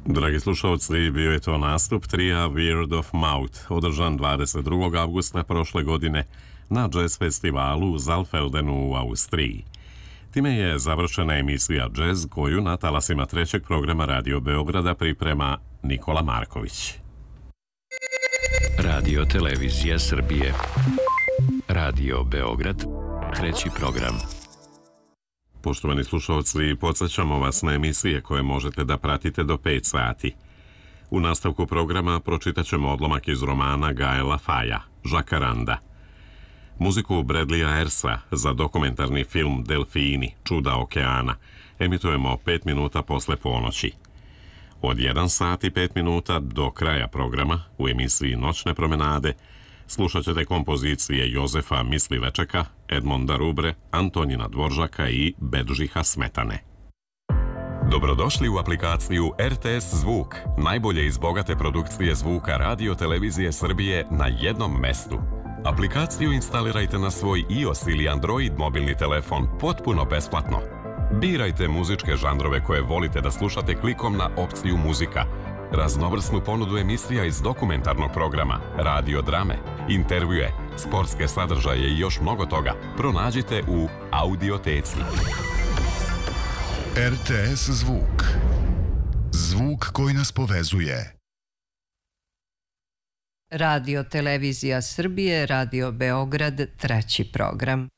Dragi slušalci, bio je to nastup trija Word of Mouth, održan 22. avgusta prošle godine na jazz festivalu u Zalfeldenu u Austriji. Time je završena emisija Jazz koju na talasima trećeg programa Radio Beograda priprema Nikola Marković. Radio Televizija Srbije. Radio Beograd, treći program. Poštovani slušalci, podsjećamo vas na emisije koje možete da pratite do 5 sati. U nastavku programa pročitat ćemo odlomak iz romana Gaela Faja, Žakaranda. Muziku Bradleya Ayersa za dokumentarni film Delfini, Čuda okeana, emitujemo 5 minuta posle ponoći. Od 1 sat i 5 minuta do kraja programa u emisiji Noćne promenade slušat ćete kompozicije Jozefa Mislivečeka, Edmonda Rubre, Antonina Dvoržaka i Bedžiha Smetane. Dobrodošli u aplikaciju RTS Zvuk, najbolje iz bogate produkcije zvuka Radio Televizije Srbije na jednom mestu. Aplikaciju instalirajte na svoj iOS ili Android mobilni telefon potpuno besplatno. Birajte muzičke žanrove koje volite da slušate klikom na opciju muzika. Raznovrsnu ponudu emisija iz dokumentarnog programa, radio drame, intervjue, sportske sadržaje i još mnogo toga pronađite u Audioteci. RTS Zvuk. Zvuk koji nas povezuje. Radio Televizija Srbije, Radio Beograd, treći program.